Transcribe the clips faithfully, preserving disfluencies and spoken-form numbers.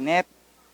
init.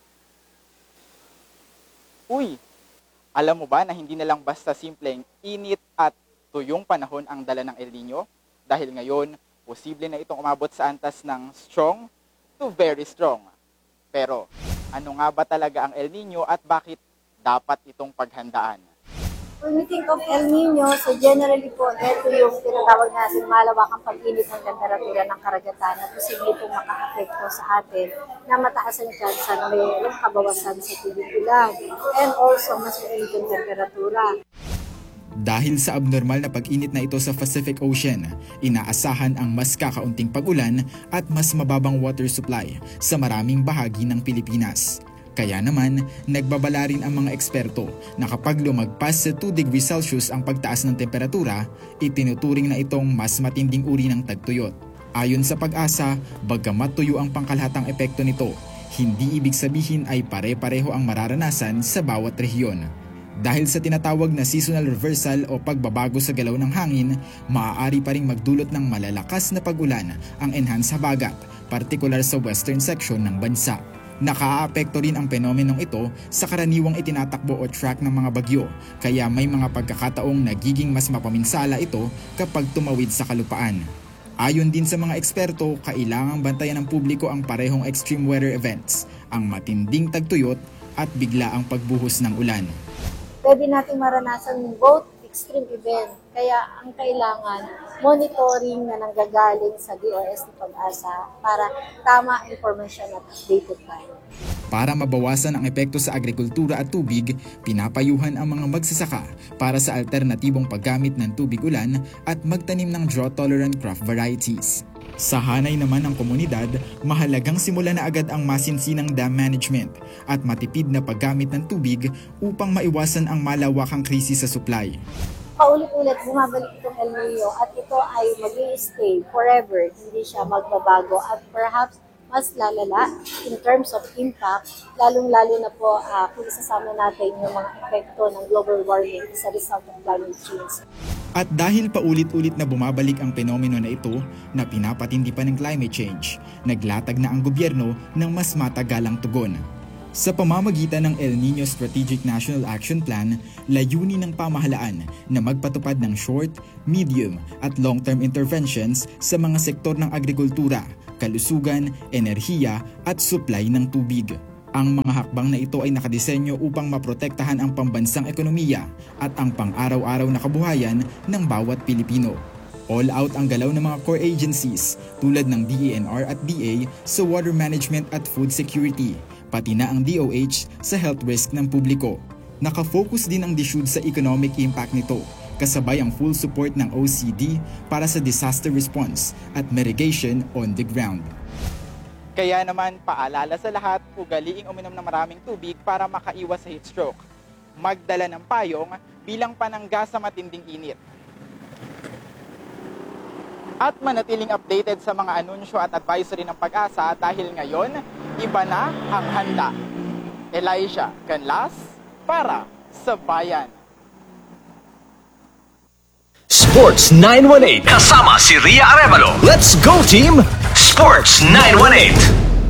Uy, alam mo ba na hindi na lang basta simpleng init at tuyong panahon ang dala ng El Nino? Dahil ngayon, posible na itong umabot sa antas ng strong to very strong. Pero, ano nga ba talaga ang El Nino at bakit dapat itong paghandaan? When we think of El Nino, so generally po, ito yung tinatawag natin malawakang pag-init ng temperatura ng karagatan na posible pong maka-apekto sa atin na mataas ang tsansa na mayroong kabawasan sa tubig ulan and also mas mainit yung temperatura. Dahil sa abnormal na pag-init na ito sa Pacific Ocean, inaasahan ang mas kakaunting pag-ulan at mas mababang water supply sa maraming bahagi ng Pilipinas. Kaya naman, nagbabala rin ang mga eksperto na kapag lumagpas sa two degrees Celsius ang pagtaas ng temperatura, itinuturing na itong mas matinding uri ng tagtuyot. Ayon sa Pag-asa, bagamat tuyo ang pangkalahatang epekto nito, hindi ibig sabihin ay pare-pareho ang mararanasan sa bawat rehiyon. Dahil sa tinatawag na seasonal reversal o pagbabago sa galaw ng hangin, maaari pa ring magdulot ng malalakas na pag-ulan ang enhanced habagat, partikular sa western section ng bansa. Nakaaapekto rin ang penomenong ito sa karaniwang itinatakbo o track ng mga bagyo, kaya may mga pagkakataong nagiging mas mapaminsala ito kapag tumawid sa kalupaan. Ayon din sa mga eksperto, kailangang bantayan ng publiko ang parehong extreme weather events, ang matinding tagtuyot at bigla ang pagbuhos ng ulan. Pwede nating maranasan both extreme event, kaya ang kailangan monitoring na nanggagaling sa D O S ng Pag-asa para tama informasyon at updated tayo. Para mabawasan ang epekto sa agrikultura at tubig, pinapayuhan ang mga magsasaka para sa alternatibong paggamit ng tubig ulan at magtanim ng drought-tolerant crop varieties. Sa hanay naman ng komunidad, mahalagang simulan na agad ang masinsinang dam management at matipid na paggamit ng tubig upang maiwasan ang malawakang krisis sa supply. Paulit-ulit bumabalik itong El Nino at ito ay mag-i-stay forever, hindi siya magbabago at perhaps mas lalala in terms of impact, lalong-lalo na po uh, kung isasama natin yung mga epekto ng global warming sa result of climate change. At dahil paulit-ulit na bumabalik ang penomeno na ito na pinapatindi pa ng climate change, naglatag na ang gobyerno ng mas matagalang tugon. Sa pamamagitan ng El Nino Strategic National Action Plan, layunin ng pamahalaan na magpatupad ng short, medium at long-term interventions sa mga sektor ng agrikultura, kalusugan, enerhiya at supply ng tubig. Ang mga hakbang na ito ay nakadisenyo upang maprotektahan ang pambansang ekonomiya at ang pang-araw-araw na kabuhayan ng bawat Pilipino. All out ang galaw ng mga core agencies tulad ng D E N R at D A sa water management at food security, pati na ang D O H sa health risk ng publiko. Nakafocus din ang D S U D sa economic impact nito, kasabay ang full support ng O C D para sa disaster response at mitigation on the ground. Kaya naman, paalala sa lahat, ugaliing uminom ng maraming tubig para makaiwas sa heat stroke. Magdala ng payong bilang panangga sa matinding init. At manatiling updated sa mga anunsyo at advisory ng Pag-asa dahil ngayon, iba na ang handa. Elijah Canlas para sa Bayan. Sports nine one eight kasama si Ria Arevalo. Let's go team! Sports nine one eight.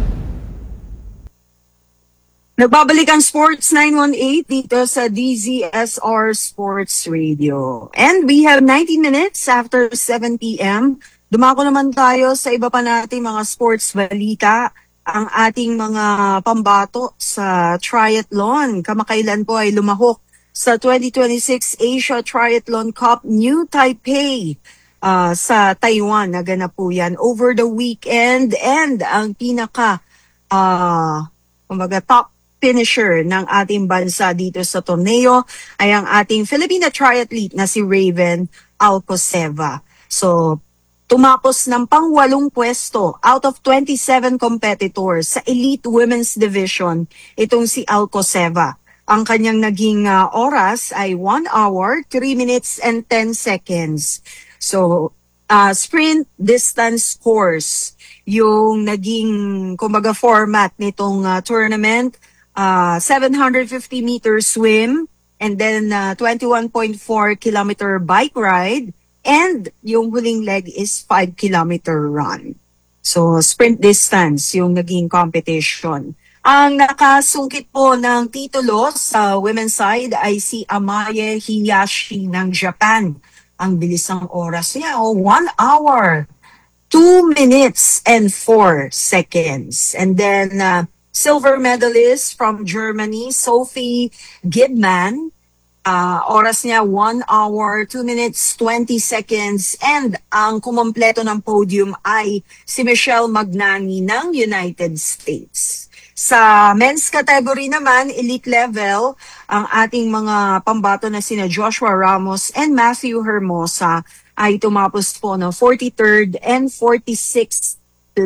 Nagbabalik ang Sports nine one eight dito sa D Z S R Sports Radio. And we have nineteen minutes after seven p m Dumako naman tayo sa iba pa nating mga sports balita. Ang ating mga pambato sa triathlon. Kamakailan po ay lumahok sa twenty twenty-six Asia Triathlon Cup New Taipei uh, sa Taiwan. Naganap po yan over the weekend. And ang pinaka uh, kumbaga top finisher ng ating bansa dito sa torneo ay ang ating Filipina triathlete na si Raven Alcoseva. So, tumapos ng pangwalong pwesto out of twenty-seven competitors sa Elite Women's Division itong si Alcoseva. Ang kanyang naging uh, oras ay one hour, three minutes and ten seconds. So, uh, sprint distance course yung naging kumbaga format nitong uh, tournament. Uh, seven hundred fifty meter swim and then uh, twenty-one point four kilometer bike ride and yung huling leg is five kilometer run. So sprint distance yung naging competition. Ang nakasungkit po ng titulo sa women's side ay si Amaye Hiyashi ng Japan. Ang bilis ng oras niya, oh, one hour, two minutes and four seconds. And then uh, silver medalist from Germany, Sophie Gidman. Uh, oras niya, one hour, two minutes, twenty seconds. And ang kumompleto ng podium ay si Michelle Magnani ng United States. Sa men's category naman, elite level, ang ating mga pambato na sina Joshua Ramos and Matthew Hermosa ay tumapos po ng forty-third and forty-sixth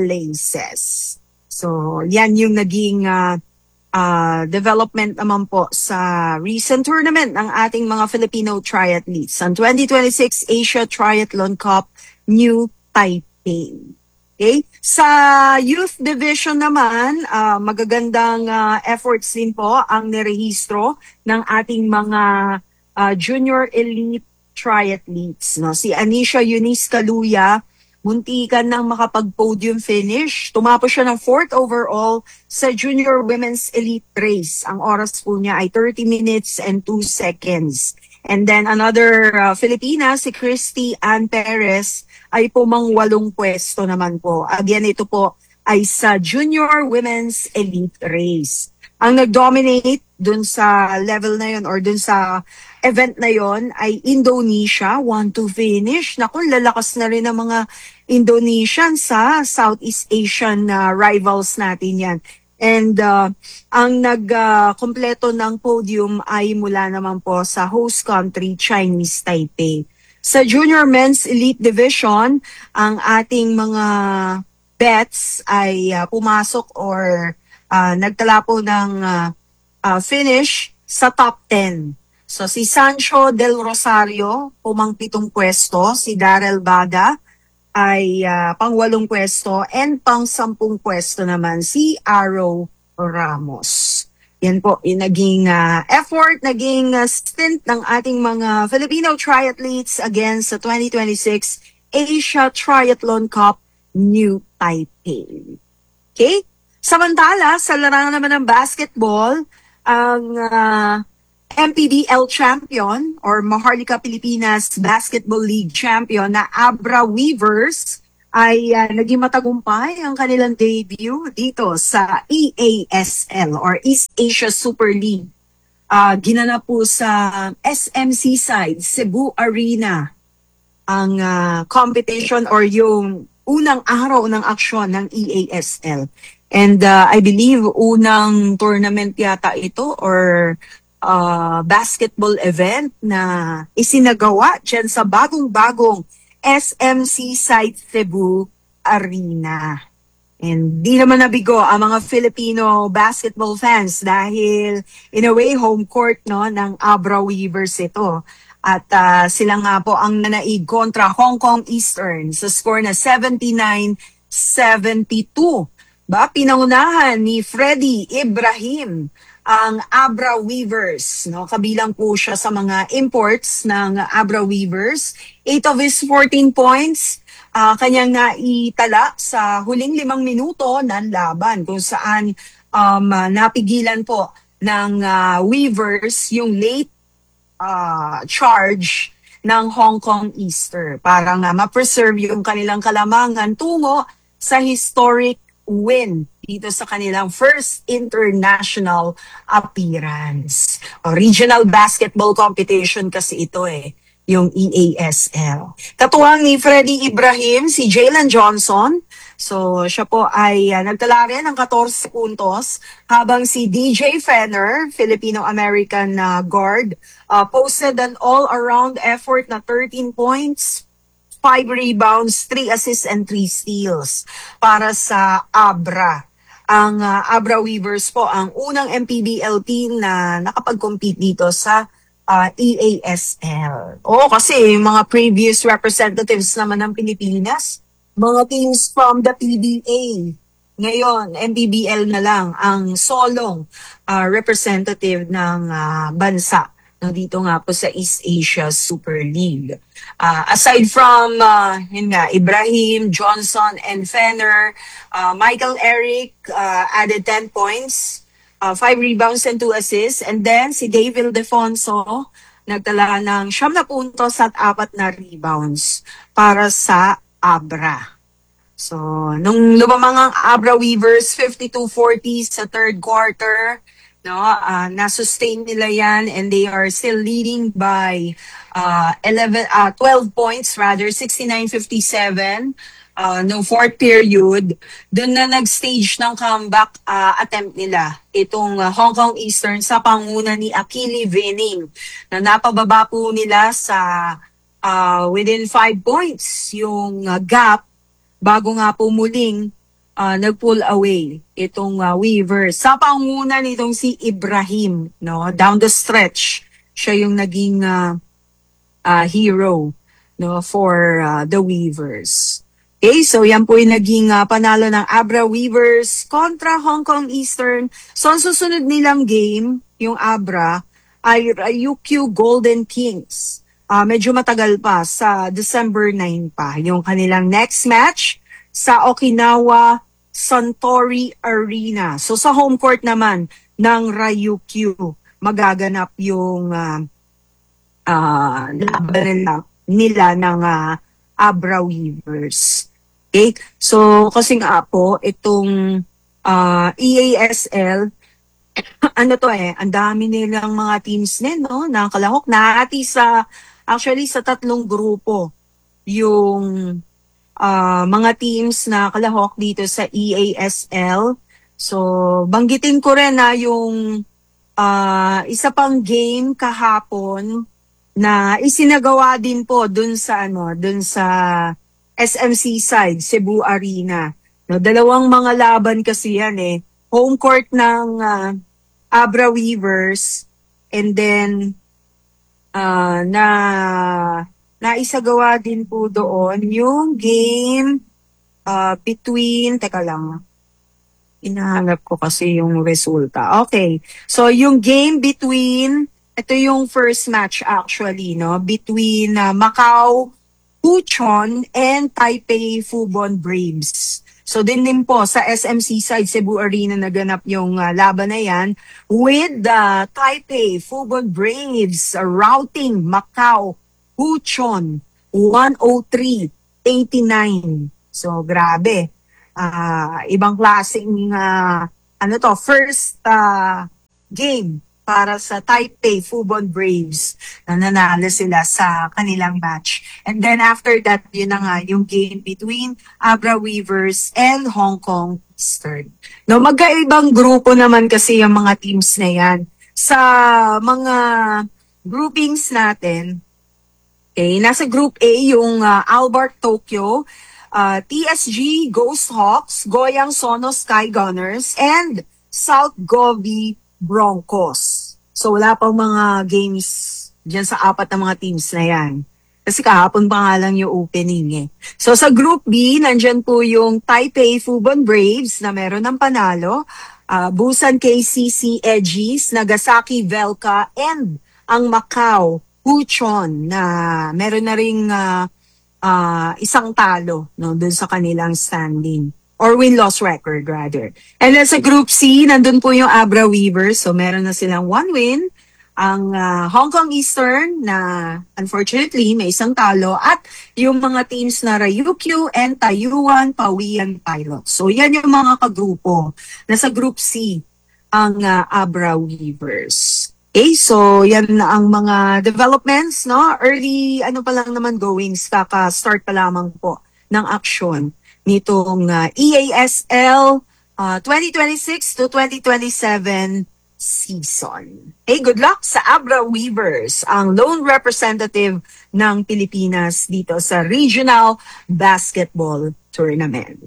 places. So, yan yung naging uh, uh, development naman po sa recent tournament ng ating mga Filipino triathletes. Ang twenty twenty-six Asia Triathlon Cup New Taipei. Okay? Sa youth division naman, uh, magagandang uh, efforts din po ang nirehistro ng ating mga uh, junior elite triathletes. No? Si Anisha Eunice Kaluya, muntikan ng makapag-podium finish. Tumapos siya ng fourth overall sa junior women's elite race. Ang oras po niya ay thirty minutes and two seconds. And then another uh, Filipina, si Christy Ann Perez, ay pumang walong pwesto naman po. Again, ito po ay sa junior women's elite race. Ang nag-dominate dun sa level na yon or dun sa event na yon ay Indonesia, one to finish. Naku, lalakas na rin ang mga Indonesian sa Southeast Asian uh, rivals natin yan. And uh, ang nag-kompleto uh, ng podium ay mula naman po sa host country, Chinese Taipei. Sa Junior Men's Elite Division, ang ating mga bets ay uh, pumasok or uh, nagtala po ng uh, uh, finish sa top ten. So si Sancho Del Rosario, pumang pitong pwesto, si Darrell Baga ay uh, pangwalong pwesto, and pang sampung pwesto naman si Arrow Ramos. Yan po, yung naging uh, effort, naging uh, stint ng ating mga Filipino triathletes against sa twenty twenty-six Asia Triathlon Cup New Taipei. Okay? Samantala, sa larangan naman ng basketball, ang uh, M P B L champion or Maharlika Pilipinas Basketball League champion na Abra Weavers ay uh, naging matagumpay ang kanilang debut dito sa E A S L or East Asia Super League. Uh, ginanap po sa S M C side, Cebu Arena, ang uh, competition or yung unang araw ng aksyon ng E A S L. And uh, I believe unang tournament yata ito or uh, basketball event na isinagawa dyan sa bagong-bagong S M C site Cebu Arena. And di naman nabigo ang mga Filipino basketball fans dahil in a way home court no ng Abra Weavers ito. At uh, sila nga po ang nanaig kontra Hong Kong Eastern sa score na seventy-nine seventy-two. Ba, pinangunahan ni Freddy Ibrahim ang Abra Weavers, no? Kabilang po siya sa mga imports ng Abra Weavers. eight of his fourteen points, uh, kanyang naitala sa huling limang minuto ng laban kung saan um, uh, napigilan po ng uh, Weavers yung late uh, charge ng Hong Kong Eastern para nga ma-preserve yung kanilang kalamangan tungo sa historic win dito sa kanilang first international appearance. O, regional basketball competition kasi ito eh, yung E A S L. Katuwang ni Freddy Ibrahim, si Jalen Johnson. So, siya po ay uh, nagtala rin ng fourteen puntos, habang si D J Fenner, Filipino-American uh, guard, uh, posted an all-around effort na thirteen points, five rebounds, three assists, and three steals para sa Abra. Ang uh, Abra Weavers po ang unang M P B L team na nakapag-compete dito sa uh, E A S L. Oo, kasi mga previous representatives naman ng Pilipinas, mga teams from the P B A. Ngayon, M P B L na lang ang solong uh, representative ng uh, bansa no, dito nga po sa East Asia Super League. Ah, aside from uh, yun nga, Ibrahim, Johnson, and Fenner, uh, Michael Eric uh, added ten points, uh, five rebounds and two assists. And then si Dave Ildefonso nagtala ng siyam na puntos at apat na rebounds para sa Abra. So, nung lumamang ang Abra Weavers, fifty-two forty sa third quarter, no, uh, na-sustain nila yan and they are still leading by uh, eleven, uh, twelve points, rather, sixty-nine fifty-seven. Uh, no fourth period, doon na nag-stage ng comeback uh, attempt nila. Itong uh, Hong Kong Eastern sa panguna ni Akili Vening na napababa po nila sa uh, within five points yung uh, gap bago nga po muling uh, nag-pull away itong uh, Weavers. Sa panguna nitong si Ibrahim, no, down the stretch, siya yung naging uh, uh, hero, no, for uh, the Weavers. Okay, so yan po yung naging uh, panalo ng Abra Weavers kontra Hong Kong Eastern. So ang susunod nilang game, yung Abra, ay Ryukyu Golden Kings. Uh, medyo matagal pa, sa December ninth pa, yung kanilang next match sa Okinawa Suntory Arena. So sa home court naman ng Ryukyu, magaganap yung uh, uh, laban nila, nila ng uh, Abra Weavers. Okay? So kasi nga po, itong uh, E A S L, ano to eh, ang dami nilang mga teams din, no? Nakakalahok, nahati sa actually sa tatlong grupo yung uh, mga teams na kalahok dito sa E A S L. So, banggitin ko rin na yung uh, isa pang game kahapon na isinagawa din po dun sa ano, dun sa S M C side, Cebu Arena. No, dalawang mga laban kasi yan eh. Home court ng uh, Abra Weavers and then Uh, na naisagawa din po doon yung game uh, between, teka lang, inahanap ko kasi yung resulta. Okay, so yung game between, ito yung first match actually, no, between uh, Macau Puchon and Taipei Fubon Braves. So din din po sa S M C side, Cebu Arena naganap yung uh, laban na yan with the uh, Taipei Fubon Braves uh, routing Macau Puchon one oh three eighty-nine. So grabe. Uh, ibang klaseng uh, ano to, first uh, game para sa Taipei Fubon Braves na nanalo sila sa kanilang match. And then after that, yun na nga yung game between Abra Weavers and Hong Kong Eastern. No, magkaibang grupo naman kasi yung mga teams na yan. Sa mga groupings natin, okay, nasa Group A yung uh, Albart Tokyo, uh, T S G Ghost Hawks, Goyang Sono Sky Gunners, and South Gobi Broncos. So wala pang mga games dyan sa apat na mga teams na yan. Kasi kahapon pa nga lang yung opening eh. So sa Group B, nandyan po yung Taipei Fubon Braves na meron ng panalo, uh, Busan K C C Edgies, Nagasaki Velka, and ang Macau Puchon na meron na ring uh, uh, isang talo, no, dun sa kanilang standing. Or win-loss record, rather. And then sa Group C, nandun po yung Abra Weavers. So, meron na silang one win. Ang uh, Hong Kong Eastern na unfortunately may isang talo. At yung mga teams na Ryukyu and Taiyuan Pawian Pilots. So, yan yung mga kagrupo. Nasa Group C, ang uh, Abra Weavers. Okay, so yan na ang mga developments, no? Early, ano pa lang naman goings, kaka-start pa lamang po ng aksyon nitong uh, E A S L uh, twenty twenty-six to twenty twenty-seven season. Hey, good luck sa Abra Weavers, ang lone representative ng Pilipinas dito sa Regional Basketball Tournament.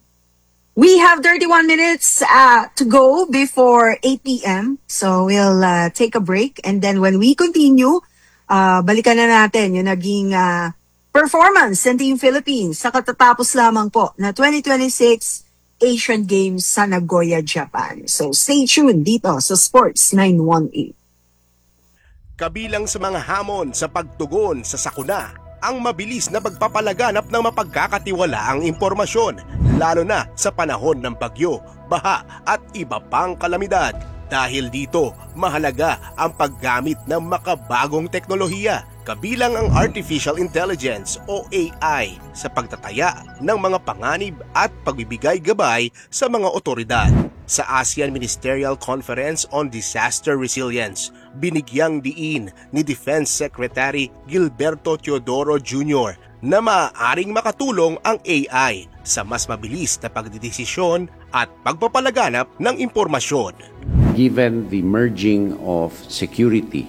We have thirty-one minutes uh, to go before eight p.m. So we'll uh, take a break and then when we continue, uh, balikan na natin yung naging uh, performance ng Team Philippines sa katatapos lamang po na twenty twenty-six Asian Games sa Nagoya, Japan. So stay tuned dito sa Sports nine one eight. Kabilang sa mga hamon sa pagtugon sa sakuna, ang mabilis na pagpapalaganap ng mapagkakatiwalaang impormasyon, lalo na sa panahon ng bagyo, baha at iba pang kalamidad. Dahil dito, mahalaga ang paggamit ng makabagong teknolohiya, kabilang ang Artificial Intelligence o A I sa pagtataya ng mga panganib at pagbibigay gabay sa mga otoridad. Sa ASEAN Ministerial Conference on Disaster Resilience, binigyang diin ni Defense Secretary Gilberto Teodoro Junior na maaaring makatulong ang A I sa mas mabilis na pagdidesisyon at pagpapalaganap ng impormasyon. Given the merging of security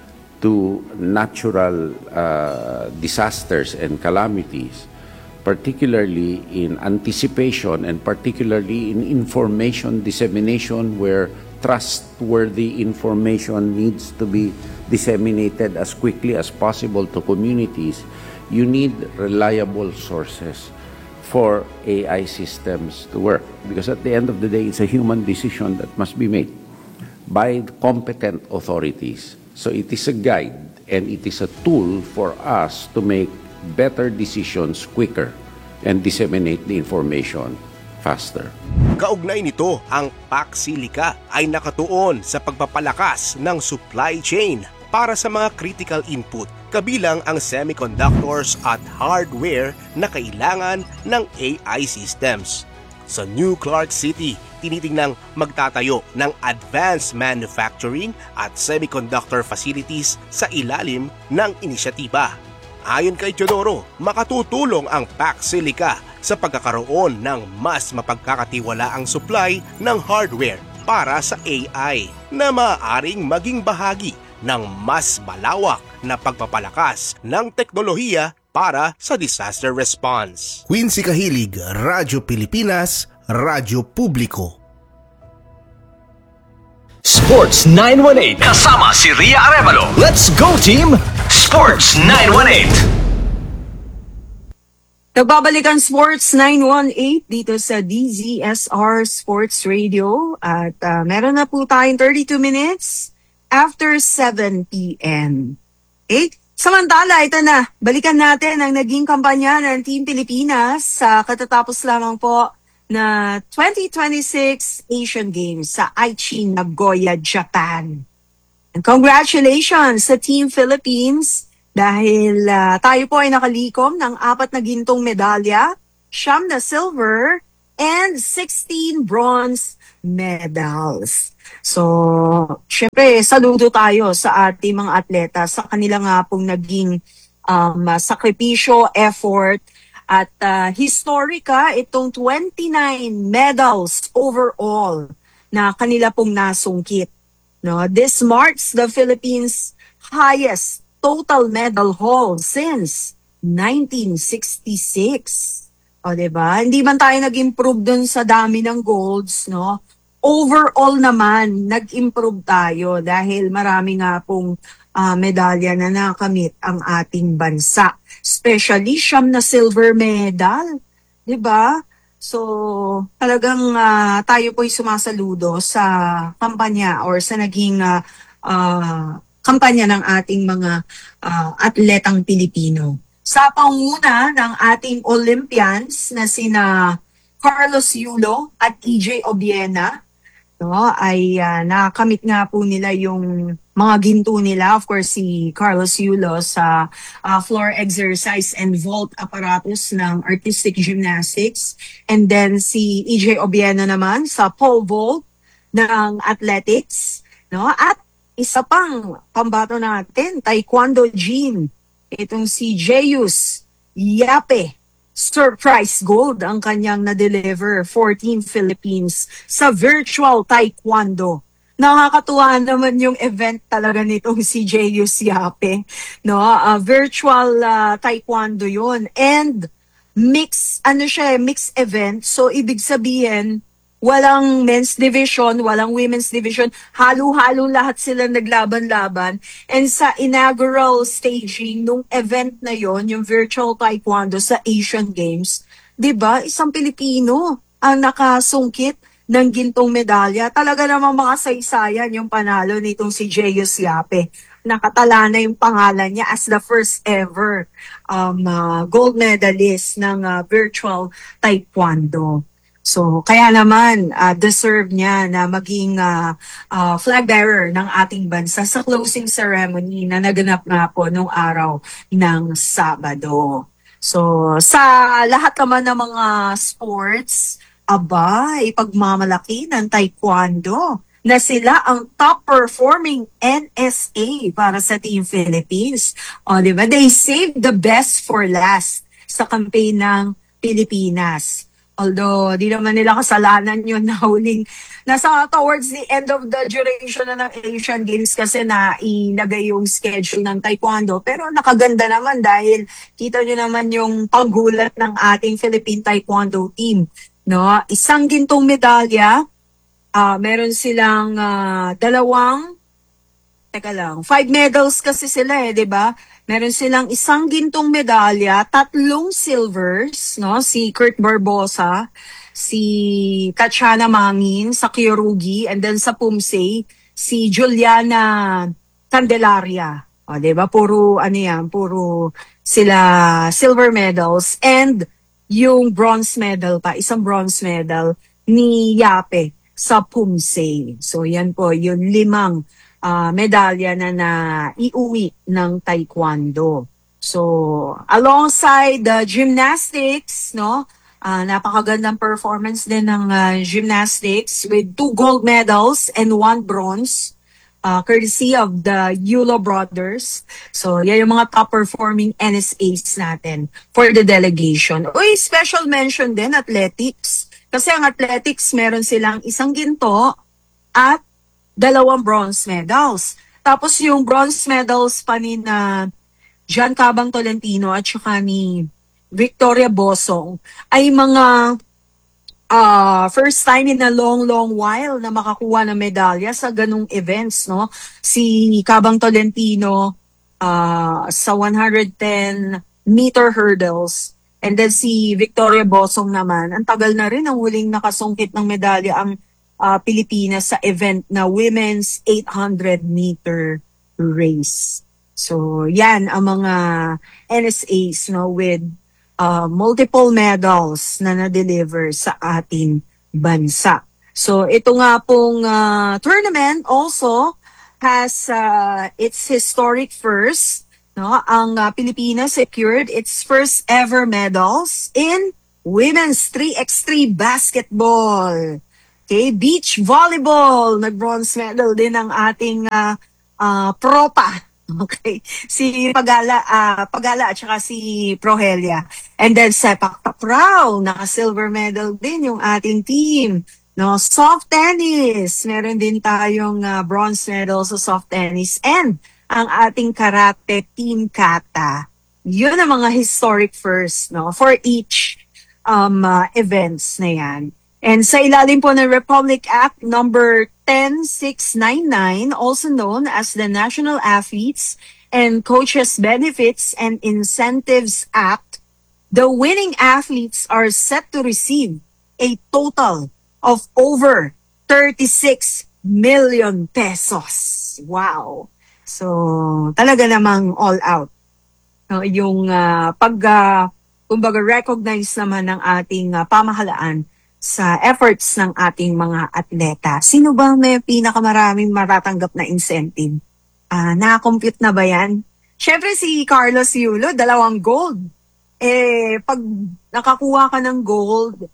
to natural uh, disasters and calamities, particularly in anticipation and particularly in information dissemination where trustworthy information needs to be disseminated as quickly as possible to communities, you need reliable sources for A I systems to work. Because at the end of the day, it's a human decision that must be made by competent authorities. So it is a guide and it is a tool for us to make better decisions quicker and disseminate the information faster. Kaugnay nito, ang Paxilica ay nakatuon sa pagpapalakas ng supply chain para sa mga critical input, kabilang ang semiconductors at hardware na kailangan ng A I systems. Sa New Clark City, tinitingnang magtatayo ng advanced manufacturing at semiconductor facilities sa ilalim ng inisyatiba. Ayon kay Teodoro, makatutulong ang Paxilica sa pagkakaroon ng mas mapagkakatiwalaang supply ng hardware para sa A I na maaaring maging bahagi ng mas malawak na pagpapalakas ng teknolohiya para sa disaster response. Quincy Kahilig, Radyo Pilipinas, Radyo Publiko. Sports nine one eight kasama si Ria Arevalo. Let's go team! Sports nine one eight. Nagbabalik ang Sports nine one eight dito sa D Z S R Sports Radio at uh, meron na po tayong thirty-two minutes after seven p m Okay? Samantala, ito na, balikan natin ang naging kampanya ng Team Pilipinas sa katatapos lamang po na twenty twenty-six Asian Games sa Aichi, Nagoya, Japan. And congratulations sa Team Philippines dahil uh, tayo po ay nakalikom ng apat na gintong medalya, siyam na silver, and sixteen bronze medals. So, syempre, saludo tayo sa ating mga atleta sa kanila nga pong naging um, sakripisyo, effort, at uh, historica itong twenty-nine medals overall na kanila pong nasungkit. No? This marks the Philippines' highest total medal haul since nineteen sixty-six. O, diba? Hindi man tayo nag-improve dun sa dami ng golds, no? Overall naman, nag-improve tayo dahil marami nga pong uh, medalya na nakamit ang ating bansa. Especially siyam na silver medal, 'di ba? So, talagang uh, tayo po'y sumasaludo sa kampanya or sa naging uh, uh, kampanya ng ating mga uh, atletang Pilipino. Sa panguna ng ating Olympians na sina Carlos Yulo at E J Obiena, no, ay uh, nakamit nga po nila yung mga ginto nila. Of course, si Carlos Yulo sa uh, floor exercise and vault apparatus ng artistic gymnastics. And then si E J Obiena naman sa pole vault ng athletics. No? At isa pang pambato natin, Taekwondo Gym. Itong si Jeyus Yape. Surprise gold ang kanyang na-deliver for Team Philippines sa virtual taekwondo. Nakakatuwa naman yung event talaga nitong si Jeyus Yape. No? Uh, virtual uh, taekwondo yun. And mix, ano siya, mix event. So, ibig sabihin, walang men's division, walang women's division. Halo-halo lahat sila naglaban-laban. And sa inaugural staging nung event na yon, yung virtual taekwondo sa Asian Games, 'di ba? Isang Pilipino ang nakasungkit ng gintong medalya. Talaga namang makasaysayan yung panalo nitong si Jeyus Yape. nakatala na yung pangalan niya as the first ever um, uh, gold medalist ng uh, virtual taekwondo. So, kaya naman, uh, deserve niya na maging uh, uh, flag bearer ng ating bansa sa closing ceremony na naganap nga po nung araw ng Sabado. So, sa lahat naman ng mga sports, aba, ipagmamalaki ng taekwondo na sila ang top performing N S A para sa Team Philippines. O, di ba? They saved the best for last sa campaign ng Pilipinas. Although, di naman nila kasalanan yun na huling, nasa towards the end of the duration na ng Asian Games kasi na inagay yung schedule ng taekwondo. Pero nakaganda naman dahil kita nyo naman yung paggulat ng ating Philippine Taekwondo team. No? Isang gintong medalya, uh, meron silang uh, dalawang, teka lang, five medals kasi sila eh, di ba? Meron silang isang gintong medalya, tatlong silvers, no? Si Kurt Barbosa, si Tatiana Mangin sa Kyorugi, and then sa Pumsei, si Juliana Candelaria. O, di ba? Puro, ano yan, puro sila silver medals. And yung bronze medal pa, isang bronze medal ni Yape sa Pumsei. So, yan po, yung limang Uh, medalya na na iuwi ng taekwondo. So, alongside the gymnastics, no, uh, napakagandang performance din ng uh, gymnastics with two gold medals and one bronze, uh, courtesy of the Yulo brothers. So, yan yung mga top-performing N S As natin for the delegation. Uy, special mention din, athletics. Kasi ang athletics, meron silang isang ginto at dalawang bronze medals. Tapos yung bronze medals pa ni na John Cabang Tolentino at saka ni Victoria Bosong ay mga uh, first time in a long, long while na makakuha ng medalya sa ganung events, no? Si Cabang Tolentino uh, sa one hundred ten meter hurdles, and then si Victoria Bosong naman, ang tagal na rin ang huling nakasungkit ng medalya ang Uh, Pilipinas sa event na women's eight hundred meter race. So, yan ang mga N S As, no, with uh, multiple medals na na-deliver sa ating bansa. So, ito nga pong uh, tournament also has uh, its historic first. No? Ang uh, Pilipinas secured its first ever medals in women's three by three basketball. Okay, beach volleyball, nag-bronze medal din ang ating uh, uh, propa. Okay, si Pagala, uh, Pagala at saka si Prohelia. And then sepak takraw, naka-silver medal din yung ating team. No, soft tennis, meron din tayong uh, bronze medal sa soft tennis. And ang ating karate team kata. Yun ang mga historic first, no, for each um uh, events na yan. And sa ilalim po ng Republic Act number ten six ninety-nine, also known as the National Athletes and Coaches Benefits and Incentives Act, the winning athletes are set to receive a total of over thirty-six million pesos. Wow! So, talaga namang all out. No, yung uh, pag, uh, kumbaga, recognize naman ng ating uh, pamahalaan sa efforts ng ating mga atleta. Sino ba may pinakamaraming matatanggap na incentive? Uh, na-compute na ba yan? Siyempre si Carlos Yulo, dalawang gold. Eh, pag nakakuha ka ng gold,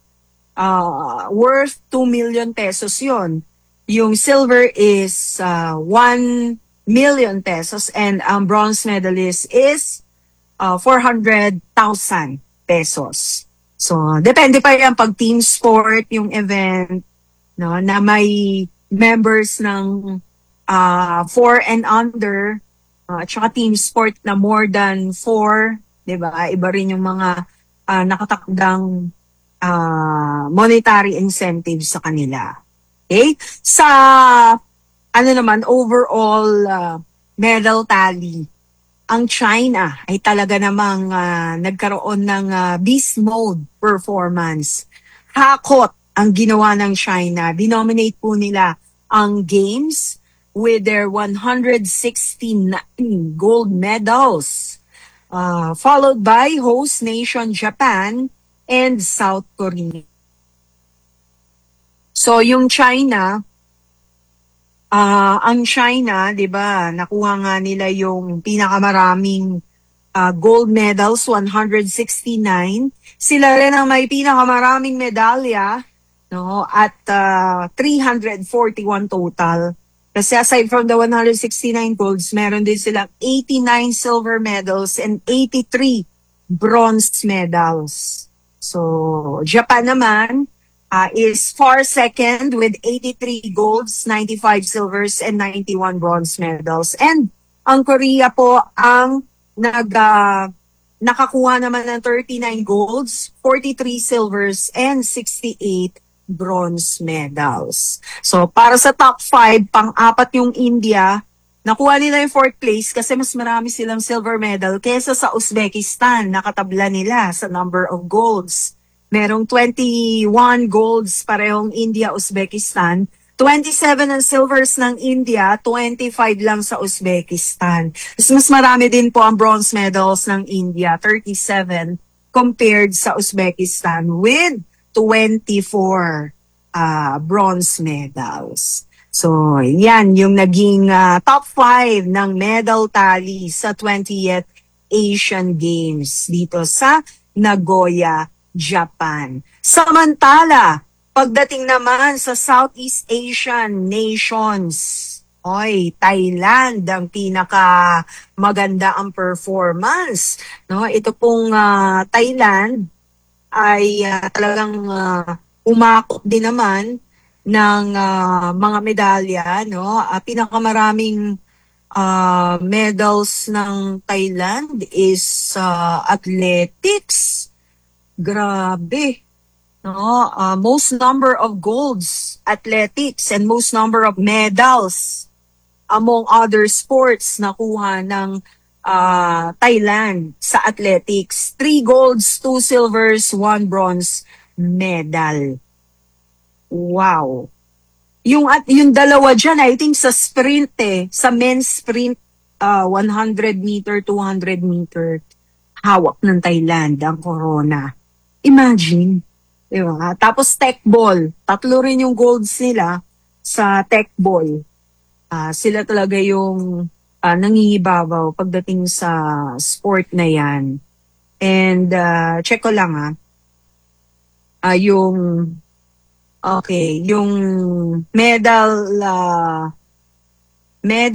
uh, worth two million pesos yon. Yung silver is uh, one million pesos and ang bronze medalist is uh, four hundred thousand pesos. So, depende pa yan pag team sport yung event, no, na may members ng uh, four and under, uh, at saka team sport na more than four, di ba? Iba rin yung mga uh, nakatakdang uh, monetary incentives sa kanila. Okay? Sa, ano naman, overall uh, medal tally, ang China ay talaga namang uh, nagkaroon ng uh, beast mode performance. Hakot ang ginawa ng China. Dinominate po nila ang games with their one hundred sixty-nine gold medals, uh, followed by host nation Japan and South Korea. So yung China, ah ang China, 'di ba, nakuha nga nila yung pinakamaraming ah, gold medals, one hundred sixty-nine. Sila rin ang may pinakamaraming medalya, no, at ah, three hundred forty-one total. Kasi aside from the one hundred sixty-nine golds, meron din silang eighty-nine silver medals and eighty-three bronze medals. So, Japan naman uh, is far second with eighty-three golds, ninety-five silvers, and ninety-one bronze medals. And ang Korea po ang nag, uh, nakakuha naman ng thirty-nine golds, forty-three silvers, and sixty-eight bronze medals. So, para sa top five, pang-apat yung India. Nakuha nila yung fourth place kasi mas marami silang silver medal kesa sa Uzbekistan. Nakatabla nila sa number of golds. Merong twenty-one golds parehong India, Uzbekistan. twenty-seven ang silvers ng India, twenty-five lang sa Uzbekistan. Mas, mas marami din po ang bronze medals ng India, thirty-seven compared sa Uzbekistan with twenty-four uh, bronze medals. So, yan yung naging uh, top five ng medal tally sa twentieth Asian Games dito sa Nagoya, Japan. Samantala, pagdating naman sa Southeast Asian nations, oy, Thailand ang pinaka maganda ang performance. No, ito pong uh, Thailand ay uh, talagang uh, umakot din naman ng uh, mga medalya, no? Uh, pinakamaraming uh, medals ng Thailand is uh, athletics. Grabe. No, uh, most number of golds, athletics, and most number of medals among other sports nakuha ng uh, Thailand sa athletics. Three golds, two silvers, one bronze medal. Wow. Yung at yung dalawa dyan, I think sa sprint eh, sa men's sprint, uh, one hundred meter, two hundred meter, hawak ng Thailand ang corona. Imagine. Di ba? Tapos tech ball. Tatlo rin yung golds nila sa tech ball. Uh, sila talaga yung uh, nangingibabaw pagdating sa sport na yan. And uh, check ko lang ah. Uh, yung okay, yung medal uh, medal